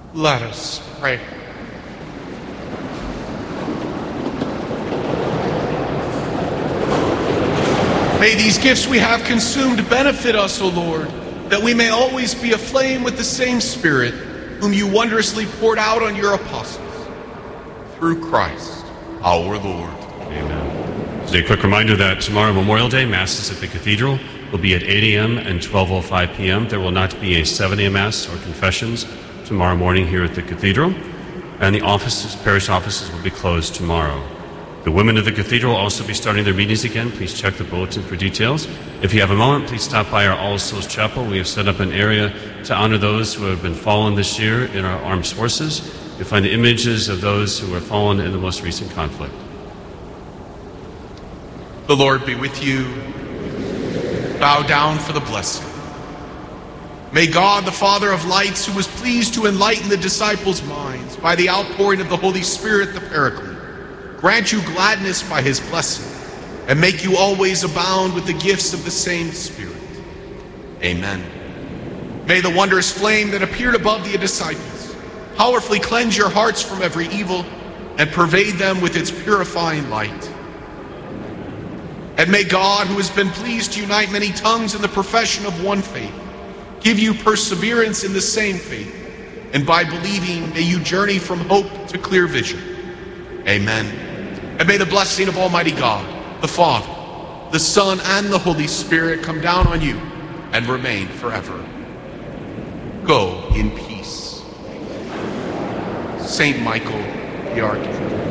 Let us pray. May these gifts we have consumed benefit us, O Lord, that we may always be aflame with the same Spirit, whom you wondrously poured out on your apostles. Through Christ, our Lord. Amen. Just a quick reminder that tomorrow, Memorial Day, Masses at the Cathedral will be at 8 a.m. and 12:05 p.m. There will not be a 7 a.m. Mass or confessions tomorrow morning here at the Cathedral, and the parish offices will be closed tomorrow. The women of the Cathedral will also be starting their meetings again. Please check the bulletin for details. If you have a moment, please stop by our All Souls Chapel. We have set up an area to honor those who have been fallen this year in our armed forces. You'll find the images of those who were fallen in the most recent conflict. The Lord be with you. Bow down for the blessing. May God, the Father of lights, who was pleased to enlighten the disciples' minds by the outpouring of the Holy Spirit, the Paraclete, grant you gladness by his blessing, and make you always abound with the gifts of the same Spirit. Amen. May the wondrous flame that appeared above the disciples powerfully cleanse your hearts from every evil and pervade them with its purifying light. And may God, who has been pleased to unite many tongues in the profession of one faith, give you perseverance in the same faith, and by believing may you journey from hope to clear vision. Amen. And may the blessing of Almighty God, the Father, the Son, and the Holy Spirit come down on you and remain forever. Go in peace. Saint Michael, the Archangel,